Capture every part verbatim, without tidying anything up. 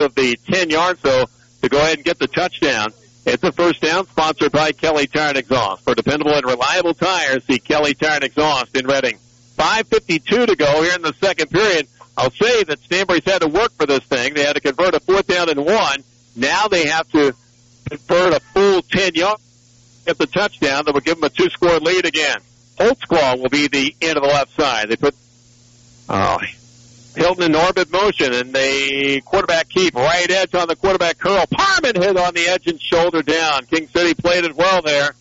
of the ten-yard zone to go ahead and get the touchdown. It's a first down sponsored by Kelly Tire and Exhaust. For dependable and reliable tires, see Kelly Tire and Exhaust in Reading. five fifty-two to go here in the second period. I'll say that Stanbury's had to work for this thing. They had to convert a fourth down and one. Now they have to convert a full ten yards, get the touchdown that will give them a two-score lead again. Holtzclaw will be the end of the left side. They put oh, Hilton in orbit motion, and the quarterback keep right edge on the quarterback curl. Parman hit on the edge and shoulder down. King City played it well there.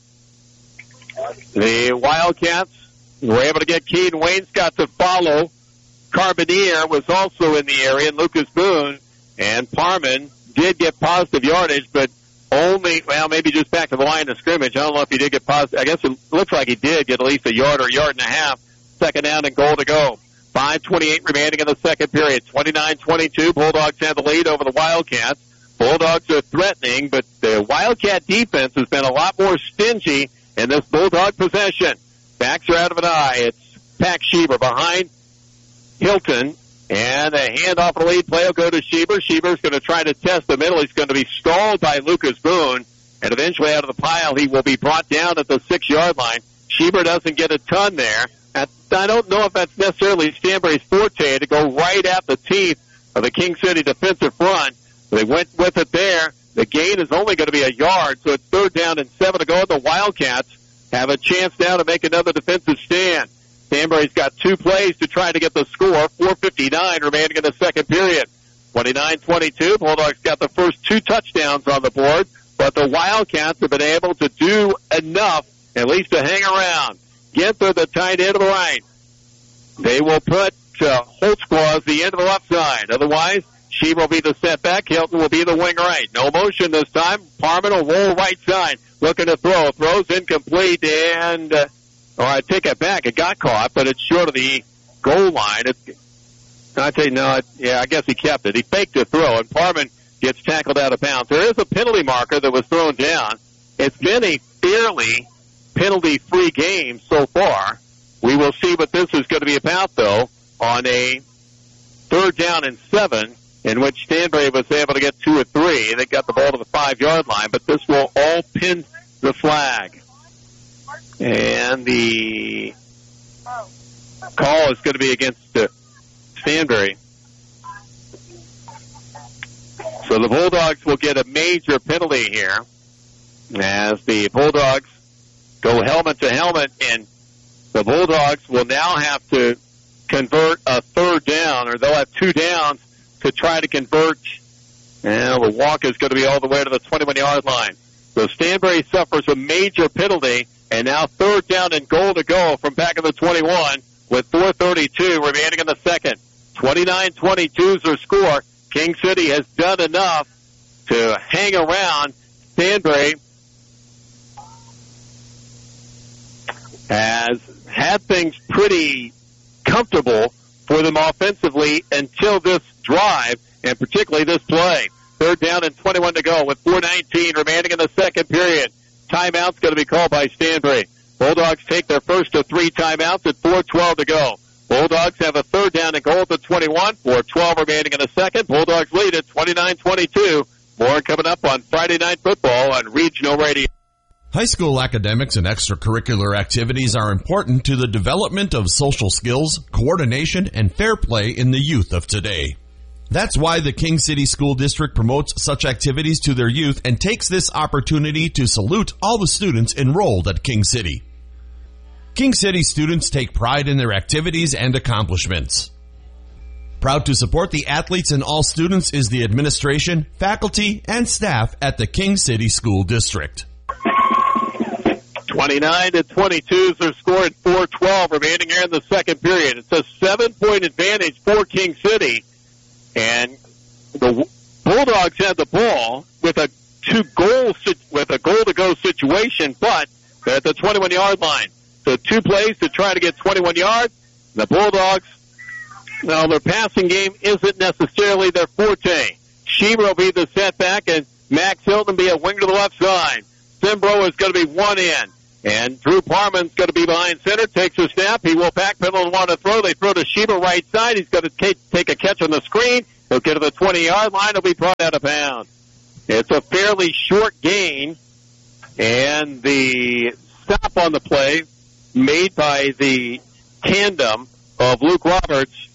The Wildcats were able to get Keaton Wainscott to follow. Carboneer was also in the area, and Lucas Boone, and Parman did get positive yardage, but only, well, maybe just back to the line of scrimmage. I don't know if he did get positive. I guess it looks like he did get at least a yard or a yard and a half. Second down and goal to go. five twenty-eight remaining in the second period. twenty-nine twenty-two. Bulldogs have the lead over the Wildcats. Bulldogs are threatening, but the Wildcat defense has been a lot more stingy in this Bulldog possession. Backs are out of an eye. It's Pack Schieber behind Hilton. And a handoff of the lead play will go to Schieber. Schieber's going to try to test the middle. He's going to be stalled by Lucas Boone. And eventually out of the pile, he will be brought down at the six-yard line. Schieber doesn't get a ton there. I don't know if that's necessarily Stanbury's forte to go right at the teeth of the King City defensive front. They went with it there. The gain is only going to be a yard, so it's third down and seven to go. The Wildcats have a chance now to make another defensive stand. Stanbury's got two plays to try to get the score. four fifty-nine remaining in the second period. twenty-nine twenty-two. Bulldogs got the first two touchdowns on the board, but the Wildcats have been able to do enough, at least to hang around. Ginther, the tight end of the right. They will put uh, Holtzclaw as the end of the left side. Otherwise, she will be the setback. Hilton will be the wing right. No motion this time. Parman will roll right side. Looking to throw. Throws incomplete, and uh, or I take it back. It got caught, but it's short of the goal line. It's, I tell you, no, it, yeah, I guess he kept it. He faked a throw, and Parman gets tackled out of bounds. There is a penalty marker that was thrown down. It's been a fairly penalty-free game so far. We will see what this is going to be about, though, on a third down and seven, in which Stanbury was able to get two or three. They got the ball to the five-yard line, but this will all pin the flag. And the call is going to be against uh, Stanbury. So the Bulldogs will get a major penalty here as the Bulldogs go helmet to helmet, and the Bulldogs will now have to convert a third down, or they'll have two downs to try to convert. And the walk is going to be all the way to the twenty-one-yard line. So Stanbury suffers a major penalty, and now third down and goal to go from back of the twenty-one with four thirty-two remaining in the second. twenty-nine twenty-two is their score. King City has done enough to hang around. Stanbury has had things pretty comfortable for them offensively until this drive, and particularly this play. Third down and twenty-one to go with four nineteen remaining in the second period. Timeout's going to be called by Stanbury. Bulldogs take their first of three timeouts at four twelve to go. Bulldogs have a third down and goal at the twenty-one. four twelve remaining in the second. Bulldogs lead at twenty-nine twenty-two. More coming up on Friday Night Football on Regional Radio. High school academics and extracurricular activities are important to the development of social skills, coordination, and fair play in the youth of today. That's why the King City School District promotes such activities to their youth and takes this opportunity to salute all the students enrolled at King City. King City students take pride in their activities and accomplishments. Proud to support the athletes and all students is the administration, faculty, and staff at the King City School District. twenty-nine to twenty-two is their score at four twelve remaining here in the second period. It's a seven-point advantage for King City. And the Bulldogs had the ball with a two goal with a goal to go situation, but they're at the twenty-one-yard line. So two plays to try to get twenty-one yards. The Bulldogs, well, their passing game isn't necessarily their forte. Schieber will be the setback, and Max Hilton be a wing to the left side. Simbro is going to be one in. And Drew Parman's going to be behind center, takes a snap. He will backpedal and want to throw. They throw to Sheba right side. He's going to take, take a catch on the screen. He'll get to the twenty-yard line. He'll be brought out of bounds. It's a fairly short gain. And the stop on the play made by the tandem of Luke Roberts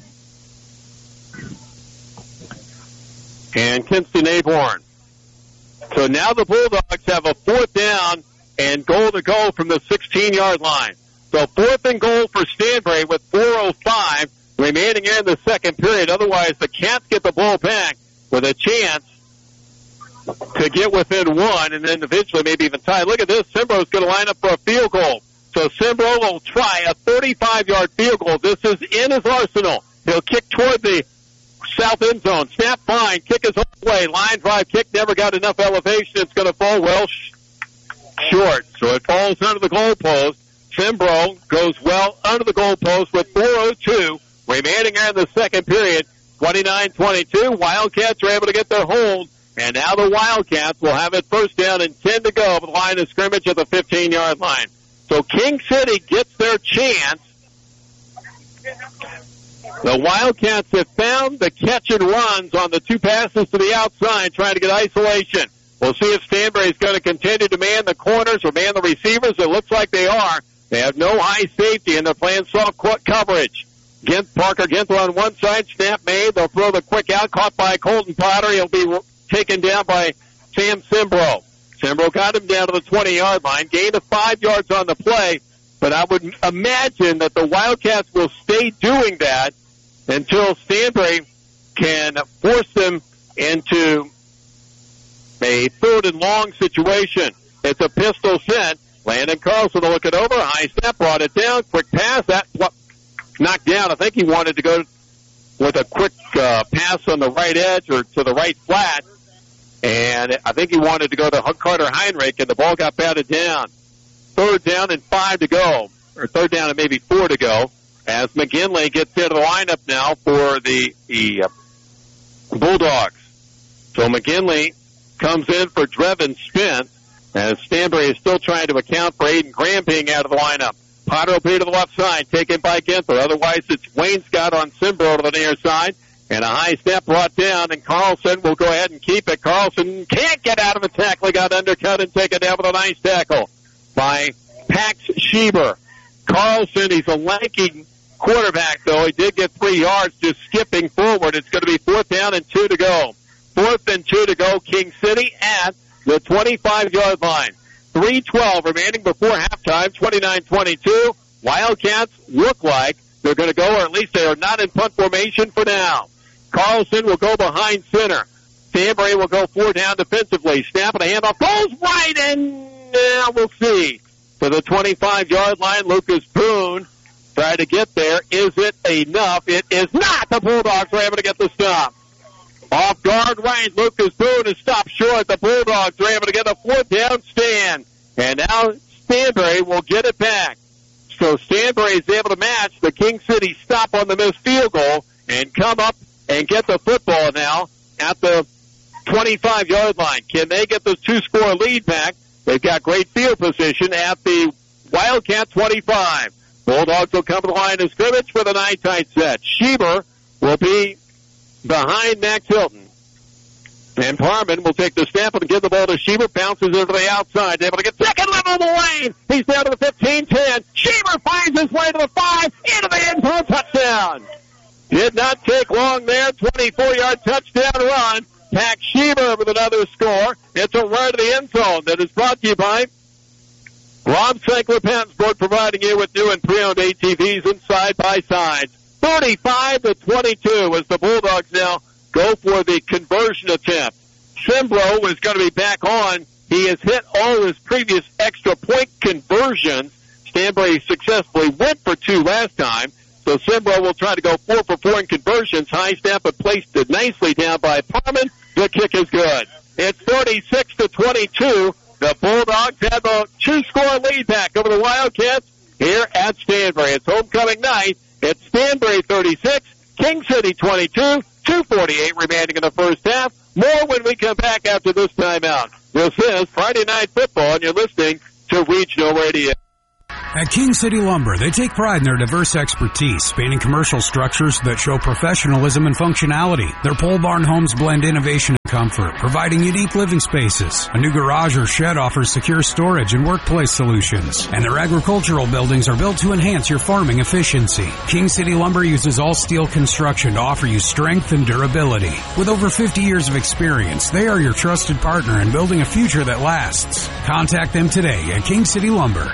and Kinston Aborn. So now the Bulldogs have a fourth down and goal to go from the sixteen-yard line. So fourth and goal for Stanbury with four oh five remaining in the second period. Otherwise, the Cats get the ball back with a chance to get within one and then eventually maybe even tie. Look at this. Simbro's going to line up for a field goal. So Simbro will try a thirty-five-yard field goal. This is in his arsenal. He'll kick toward the south end zone. Snap fine. Kick is all the way. Line drive kick never got enough elevation. It's going to fall well sh- short. So it falls under the goalpost. Simbro goes well under the goalpost with four oh two remaining in the second period. twenty-nine twenty-two. Wildcats are able to get their hold. And now the Wildcats will have it first down and ten to go at the line of scrimmage at the fifteen-yard line. So King City gets their chance. The Wildcats have found the catch and runs on the two passes to the outside, trying to get isolation. We'll see if Stanbury is going to continue to man the corners or man the receivers. It looks like they are. They have no high safety, and they're playing soft coverage. Gint, Parker Ginther on one side, snap made. They'll throw the quick out, caught by Colton Potter. He'll be taken down by Sam Simbro. Simbro got him down to the twenty-yard line, gained of five yards on the play, but I would imagine that the Wildcats will stay doing that until Stanbury can force them into a third and long situation. It's a pistol set. Landon Carlson will look it over. High step, brought it down. Quick pass. That knocked down. I think he wanted to go with a quick uh, pass on the right edge or to the right flat. And I think he wanted to go to Carter Heinrich, and the ball got batted down. Third down and five to go, or third down and maybe four to go, as McGinley gets into the lineup now for the, the uh, Bulldogs. So McGinley comes in for Drevin Spence, as Stanbury is still trying to account for Aiden Graham being out of the lineup. Potter will be to the left side, taken by Ginther. Otherwise, it's Wayne Scott on Simbro to the near side. And a high step brought down, and Carlson will go ahead and keep it. Carlson can't get out of a tackle. He got undercut and taken down with a nice tackle by Pax Schieber. Carlson, he's a lanky quarterback, though. He did get three yards just skipping forward. It's going to be fourth down and two to go. Fourth and two to go, King City at the twenty-five-yard line. three twelve remaining before halftime, twenty-nine twenty-two. Wildcats look like they're going to go, or at least they are not in punt formation for now. Carlson will go behind center. Stanbury will go four down defensively. Snap and a handoff goes right, and now we'll see. To the twenty-five-yard line, Lucas Boone tried to get there. Is it enough? It is not. The Bulldogs are able to get the stop. Off guard right, Lucas Boone is stopped short. The Bulldogs are able to get a fourth down stand. And now Stanbury will get it back. So Stanbury is able to match the King City stop on the missed field goal and come up and get the football now at the twenty-five-yard line. Can they get the two-score lead back? They've got great field position at the Wildcat twenty-five. Bulldogs will come to the line of scrimmage for the nine-tight set. Schieber will be behind Max Hilton. And Parman will take the snap and give the ball to Schieber. Bounces over the outside. Able to get second level of the lane. He's down to the fifteen ten. Schieber finds his way to the five. Into the end zone. Touchdown. Did not take long there. twenty-four-yard touchdown run. Pax Schieber with another score. It's a run to the end zone that is brought to you by Rob Sankler Patensburg, providing you with new and pre-owned A T Vs and side-by-sides. thirty-five to twenty-two as the Bulldogs now go for the conversion attempt. Simbro is going to be back on. He has hit all his previous extra point conversions. Stanbury successfully went for two last time. So Simbro will try to go four for four in conversions. High snap, but placed it nicely down by Parman. The kick is good. It's thirty-six to twenty-two. The Bulldogs have a two-score lead back over the Wildcats here at Stanbury. It's homecoming night. It's Stanbury thirty-six, King City twenty-two, two forty-eight remaining in the first half. More when we come back after this timeout. This is Friday Night Football, and you're listening to to Regional Radio. At King City Lumber, they take pride in their diverse expertise, spanning commercial structures that show professionalism and functionality. Their pole barn homes blend innovation and comfort, providing unique living spaces. A new garage or shed offers secure storage and workplace solutions. And their agricultural buildings are built to enhance your farming efficiency. King City Lumber uses all steel construction to offer you strength and durability. With over fifty years of experience, they are your trusted partner in building a future that lasts. Contact them today at King City Lumber.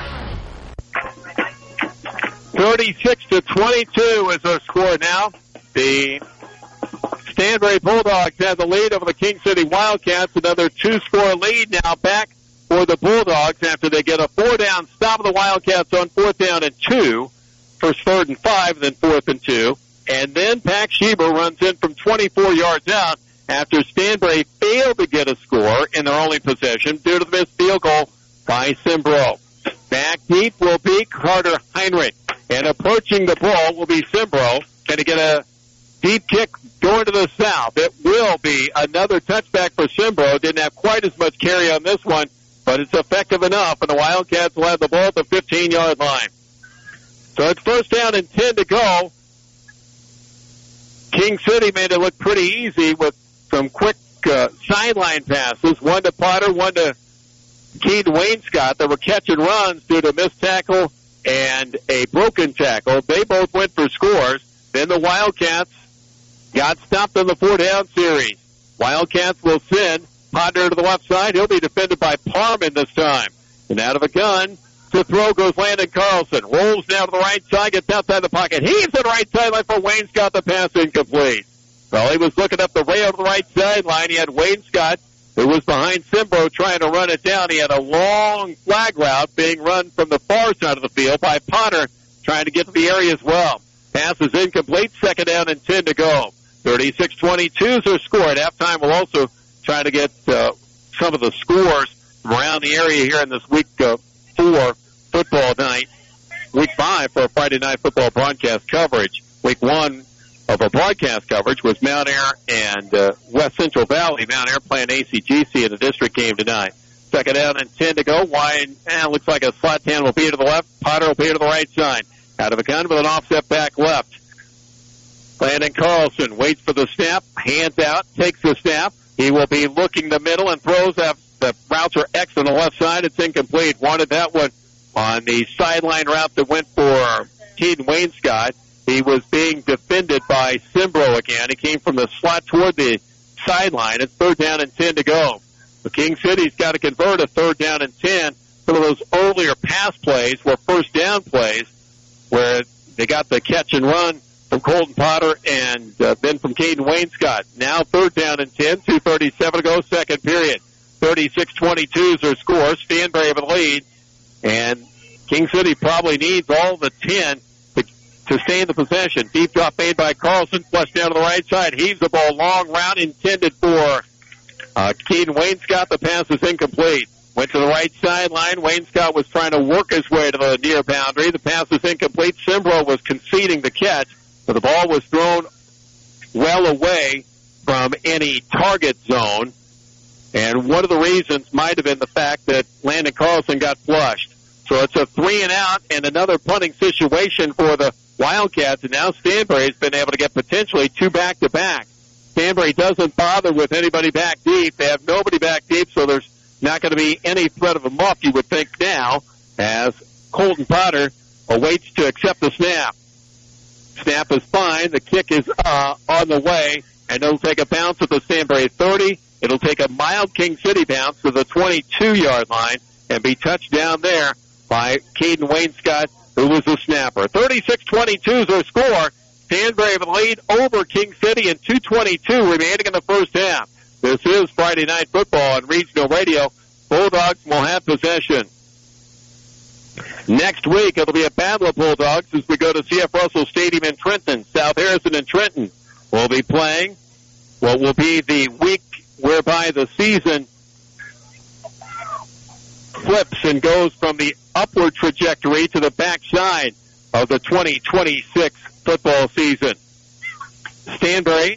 thirty-six to twenty-two is our score now. The Stanbury Bulldogs have the lead over the King City Wildcats. Another two-score lead now back for the Bulldogs after they get a four-down stop of the Wildcats on fourth down and two. First third and five, then fourth and two. And then Pax Sheba runs in from twenty-four yards out after Stanbury failed to get a score in their only possession due to the missed field goal by Cimbro. Back deep will be Carter Heinrich. And approaching the ball will be Cimbro. Going to get a deep kick going to the south. It will be another touchback for Cimbro. Didn't have quite as much carry on this one, but it's effective enough, and the Wildcats will have the ball at the fifteen-yard line. So it's first down and ten to go. King City made it look pretty easy with some quick uh, sideline passes, one to Potter, one to Keaton Wainscott. There were catch and runs due to missed tackle and a broken tackle. They both went for scores. Then the Wildcats got stopped on the four-down series. Wildcats will send Potter to the left side. He'll be defended by Parman this time. And out of a gun to throw goes Landon Carlson. Rolls down to the right side, gets outside the pocket. Heaves to the right sideline for Wainscott. The pass incomplete. Well, he was looking up the rail to the right sideline. He had Wainscott, who was behind Cimbro, trying to run it down. He had a long flag route being run from the far side of the field by Potter, trying to get to the area as well. Pass is incomplete. Second down and ten to go. thirty-six twenty-two is their score. At halftime, we'll also try to get uh, some of the scores from around the area here in this week uh, four football night. Week five for Friday night football broadcast coverage. Week one of our broadcast coverage was Mount Air and uh, West Central Valley. Mount Air playing A C G C in the district game tonight. Second down and ten to go. Wide, eh, looks like a slot ten will be to the left. Potter will be to the right side. Out of a gun with an offset back left. Landon Carlson waits for the snap, hands out, takes the snap. He will be looking the middle and throws up. The routes are X on the left side. It's incomplete. Wanted that one on the sideline route that went for Keaton Wainscott. He was being defended by Cimbro again. He came from the slot toward the sideline. It's third down and ten to go. The King City's got to convert a third down and ten. Some of those earlier pass plays were first down plays where they got the catch and run from Colton Potter and uh, then from Caden Wainscott. Now third down and ten, two thirty-seven to go, second period. thirty-six twenty-two is their score. Stanbury with the lead. And King City probably needs all the ten to, to stay in the possession. Deep drop made by Carlson, flushed down to the right side. Heaves the ball long route intended for uh, Caden Wainscott. The pass is incomplete. Went to the right sideline. Wainscott was trying to work his way to the near boundary. The pass is incomplete. Cimbro was conceding the catch, but the ball was thrown well away from any target zone. And one of the reasons might have been the fact that Landon Carlson got flushed. So it's a three and out and another punting situation for the Wildcats. And now Stanbury's been able to get potentially two back-to-back. Stanbury doesn't bother with anybody back deep. They have nobody back deep, so there's not going to be any threat of a muff, you would think now, as Colton Potter awaits to accept the snap. Snap is fine. The kick is uh, on the way, and it'll take a bounce at the Stanbury thirty. It'll take a mild King City bounce to the twenty-two-yard line and be touched down there by Caden Wainscott, who was the snapper. thirty-six twenty-two is their score. Stanbury with the lead over King City and two twenty-two remaining in the first half. This is Friday Night Football on Regional Radio. Bulldogs will have possession. Next week, it'll be a battle of Bulldogs as we go to C F Russell Stadium in Trenton. South Harrison and Trenton will be playing what will be the week whereby the season flips and goes from the upward trajectory to the backside of the twenty twenty-six football season. Stanbury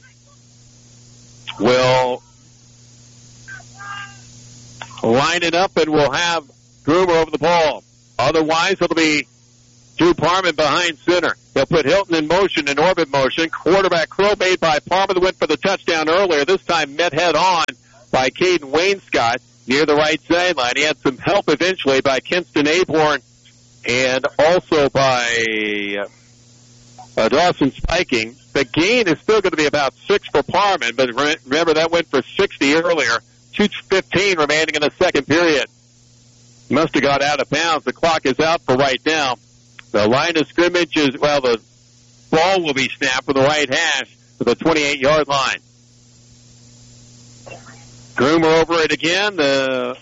will line it up and we'll have Groomer over the ball. Otherwise, it'll be Drew Parman behind center. They'll put Hilton in motion, in orbit motion. Quarterback throw made by Parman that went for the touchdown earlier. This time met head on by Caden Wainscott near the right sideline. He had some help eventually by Kinston Aborn and also by uh, Dawson Spiking. The gain is still going to be about six for Parman, but remember that went for sixty earlier. two fifteen remaining in the second period. Must have got out of bounds. The clock is out for right now. The line of scrimmage is, well, the ball will be snapped from the right hash to the twenty-eight-yard line. Groomer over it again. The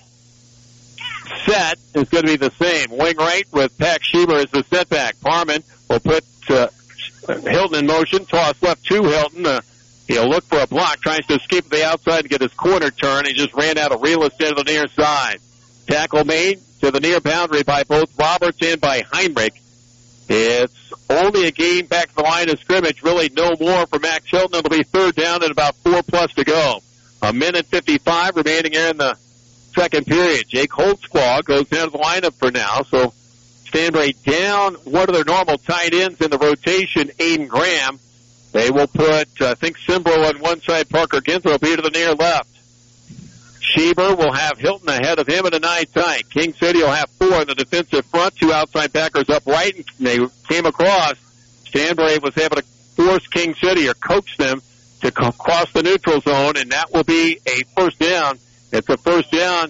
set is going to be the same. Wing right with Pack Schieber as the setback. Parman will put uh, Hilton in motion. Toss left to Hilton. Uh, he'll look for a block. Tries to escape to the outside and get his corner turn. He just ran out of real estate on the near side. Tackle made to the near boundary by both Roberts and by Heinrich. It's only a gain back to the line of scrimmage. Really no more for Max Hilton. It'll be third down and about four plus to go. A minute fifty-five remaining here in the second period. Jake Holtzclaw goes down to the lineup for now. So Stanbury down one of their normal tight ends in the rotation, Aiden Graham. They will put, uh, I think, Simbro on one side, Parker Ginther will be to the near left. Schieber will have Hilton ahead of him in a nine tight. King City will have four in the defensive front, two outside backers up right, and they came across. Stanbury was able to force King City or coax them to co- cross the neutral zone, and that will be a first down. It's a first down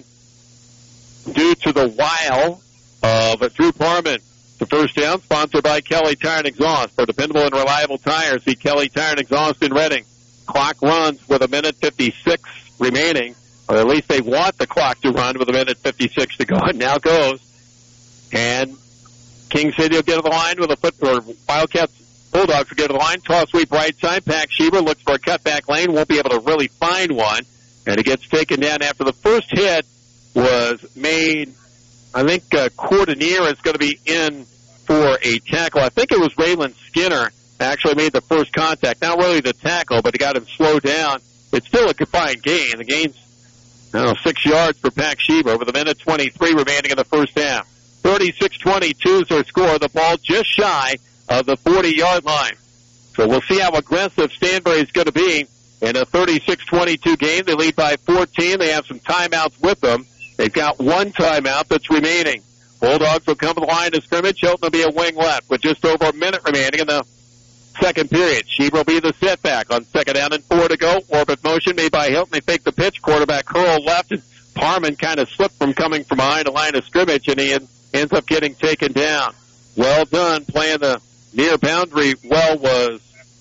due to the wile of Drew Parman. The first down sponsored by Kelly Tire and Exhaust. For dependable and reliable tires, see Kelly Tire and Exhaust in Reading. Clock runs with a minute fifty-six remaining. Or at least they want the clock to run with a minute fifty-six to go. It now goes. And King City will get to the line with a foot, or Wildcats, Bulldogs will get to the line. Toss sweep right side. Pack Schieber looks for a cutback lane. Won't be able to really find one. And it gets taken down after the first hit was made. I think uh, Cordonier is going to be in for a tackle. I think it was Raylan Skinner actually made the first contact. Not really the tackle, but he got him slowed down. It's still a combined gain. The gain's Now, six yards for Pack Schieber with a minute twenty-three remaining in the first half. thirty-six twenty-two is their score. The ball just shy of the forty-yard line. So we'll see how aggressive Stanbury is going to be in a thirty-six twenty-two game. They lead by fourteen. They have some timeouts with them. They've got one timeout that's remaining. Bulldogs will come to the line of scrimmage. Hilton will be a wing left with just over a minute remaining in the second period. Schieber will be the setback on second down and four to go. Orbit motion made by Hilton. They fake the pitch. Quarterback curl left, and Parman kind of slipped from coming from behind the line of scrimmage, and he ends up getting taken down. Well done. Playing the near boundary well was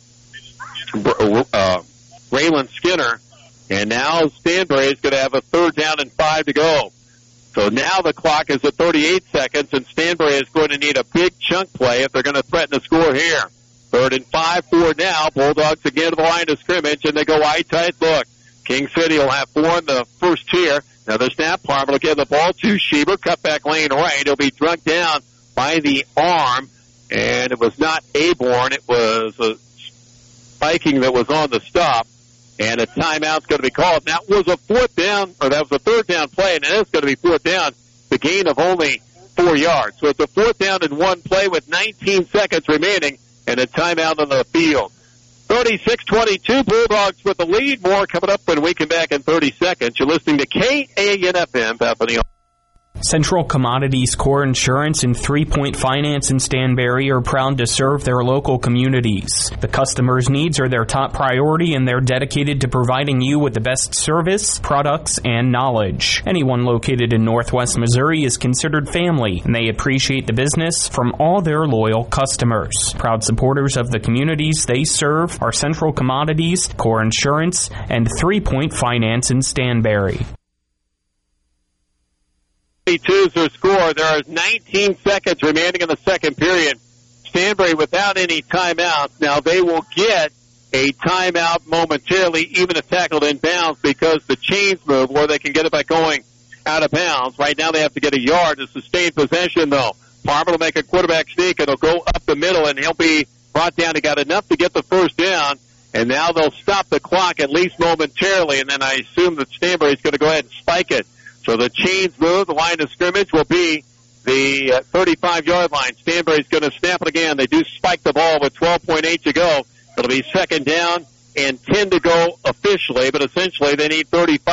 uh, Raylan Skinner, and now Stanbury is going to have a third down and five to go. So now the clock is at thirty-eight seconds, and Stanbury is going to need a big chunk play if they're going to threaten to score here. Third and five for now. Bulldogs again to the line of scrimmage, and they go wide tight look. King City will have four in the first tier. Now the snap, Parman will give the ball to Schieber. Cutback lane right. He'll be drunk down by the arm, and it was not Aborn. It was a Viking that was on the stop, and a timeout's going to be called. That was a fourth down, or that was a third down play, and it is going to be fourth down. The gain of only four yards. So it's a fourth down and one play with nineteen seconds remaining, and a timeout on the field. thirty-six twenty-two, Bulldogs with the lead. More coming up when we come back in thirty seconds. You're listening to K A N F M, Bethany. Central Commodities Core Insurance and Three Point Finance in Stanbury are proud to serve their local communities. The customers' needs are their top priority, and they're dedicated to providing you with the best service, products, and knowledge. Anyone located in Northwest Missouri is considered family, and they appreciate the business from all their loyal customers. Proud supporters of the communities they serve are Central Commodities, Core Insurance, and Three Point Finance in Stanbury. thirty-two is their score. There are nineteen seconds remaining in the second period. Stanbury without any timeouts. Now they will get a timeout momentarily, even if tackled in bounds, because the chains move where they can get it by going out of bounds. Right now they have to get a yard to sustain possession, though. Parman will make a quarterback sneak, and he'll go up the middle, and he'll be brought down. He got enough to get the first down, and now they'll stop the clock at least momentarily, and then I assume that Stanbury is going to go ahead and spike it. So the chains move. The line of scrimmage will be the thirty-five-yard line. Stanberry's going to snap it again. They do spike the ball with twelve point eight to go. It'll be second down and ten to go officially, but essentially they need thirty-five.